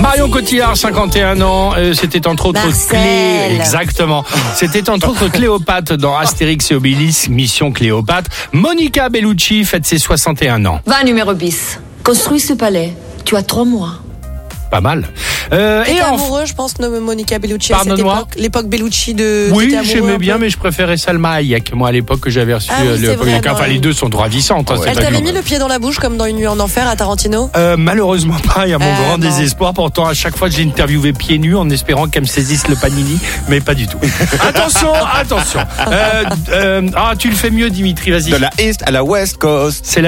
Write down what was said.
Marion Cotillard, 51 ans. C'était entre autres Exactement. C'était entre autres Cléopâtre dans Astérix et Obélix, Mission Cléopâtre. Monica Bellucci fête ses 61 ans. Va numéro bis. Construis ce palais. Tu as 3 mois. Pas mal. T'étais amoureux, je pense, de Monica Bellucci à cette époque. L'époque Bellucci de. Oui, j'aimais bien, mais je préférais Salma Hayek, moi, à l'époque que j'avais reçu. Enfin, les deux sont ravissantes. Hein, elle t'avait mis le pied dans la bouche, comme dans Une nuit en enfer à Tarantino? Malheureusement pas, il y a mon grand désespoir. Pourtant, à chaque fois, j'ai interviewé pieds nus en espérant qu'elle me saisisse le panini, mais pas du tout. Attention. Tu le fais mieux, Dimitri, vas-y. De la East à la West Coast. C'est